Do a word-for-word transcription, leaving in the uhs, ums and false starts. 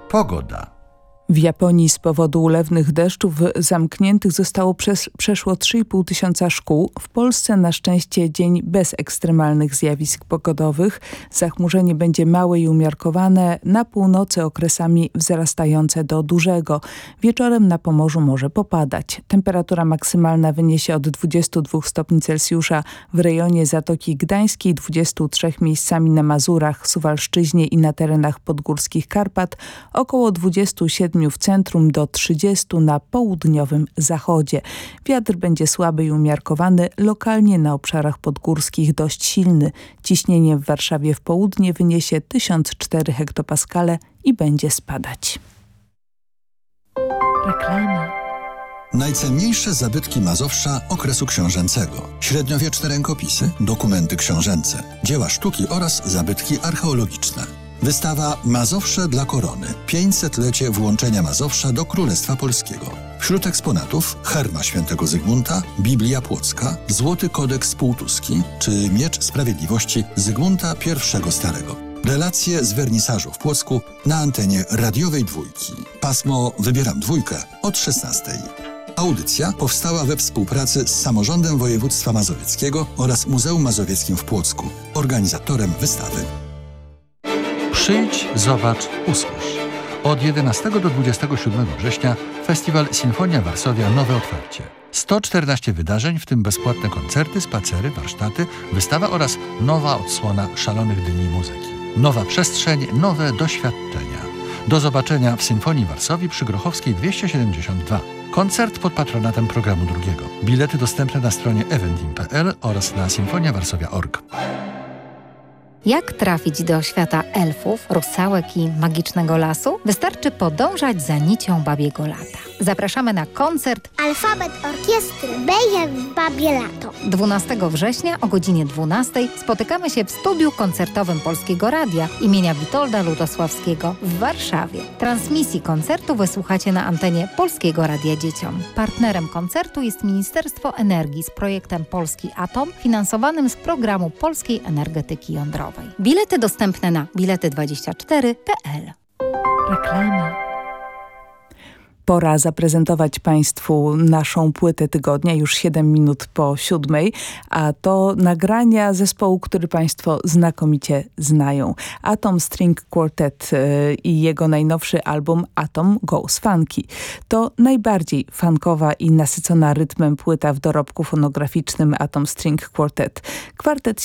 Pogoda. W Japonii z powodu ulewnych deszczów zamkniętych zostało przez, przeszło trzy i pół tysiąca szkół. W Polsce na szczęście dzień bez ekstremalnych zjawisk pogodowych. Zachmurzenie będzie małe i umiarkowane, na północy okresami wzrastające do dużego. Wieczorem na Pomorzu może popadać. Temperatura maksymalna wyniesie od dwudziestu dwóch stopni Celsjusza w rejonie Zatoki Gdańskiej, dwudziestu trzech miejscami na Mazurach, Suwalszczyźnie i na terenach podgórskich Karpat, około dwudziestu siedmiu w centrum do trzydziestu na południowym zachodzie. Wiatr będzie słaby i umiarkowany, lokalnie na obszarach podgórskich dość silny. Ciśnienie w Warszawie w południe wyniesie tysiąc cztery hektopaskale i będzie spadać. Reklama. Najcenniejsze zabytki Mazowsza okresu książęcego. Średniowieczne rękopisy, dokumenty książęce, dzieła sztuki oraz zabytki archeologiczne. Wystawa Mazowsze dla korony. pięćsetlecie włączenia Mazowsza do Królestwa Polskiego. Wśród eksponatów herma świętego Zygmunta, Biblia Płocka, Złoty Kodeks Półtuski czy Miecz Sprawiedliwości Zygmunta I Starego. Relacje z wernisażu w Płocku na antenie radiowej Dwójki. Pasmo Wybieram Dwójkę od szesnastej. Audycja powstała we współpracy z Samorządem Województwa Mazowieckiego oraz Muzeum Mazowieckim w Płocku. Organizatorem wystawy. Przyjdź, zobacz, usłysz. Od jedenastego do dwudziestego siódmego września Festiwal Sinfonia Varsovia Nowe Otwarcie. sto czternaście wydarzeń, w tym bezpłatne koncerty, spacery, warsztaty, wystawa oraz nowa odsłona szalonych dni muzyki. Nowa przestrzeń, nowe doświadczenia. Do zobaczenia w Sinfonii Varsovii przy Grochowskiej dwieście siedemdziesiąt dwa. Koncert pod patronatem programu drugiego. Bilety dostępne na stronie eventim kropka p l oraz na sinfonia varsovia kropka org. Jak trafić do świata elfów, rusałek i magicznego lasu? Wystarczy podążać za nicią babiego lata. Zapraszamy na koncert Alfabet Orkiestry B jak w babie lato. dwunastego września o godzinie dwunastej spotykamy się w studiu koncertowym Polskiego Radia imienia Witolda Lutosławskiego w Warszawie. Transmisji koncertu wysłuchacie na antenie Polskiego Radia Dzieciom. Partnerem koncertu jest Ministerstwo Energii z projektem Polski Atom, finansowanym z programu Polskiej Energetyki Jądrowej. Bilety dostępne na bilety dwadzieścia cztery kropka p l. Reklama. Pora zaprezentować Państwu naszą płytę tygodnia, już siedem minut po siódmej, a to nagrania zespołu, który Państwo znakomicie znają. Atom String Quartet yy, i jego najnowszy album Atom Goes Funky. To najbardziej funkowa i nasycona rytmem płyta w dorobku fonograficznym Atom String Quartet. Kwartet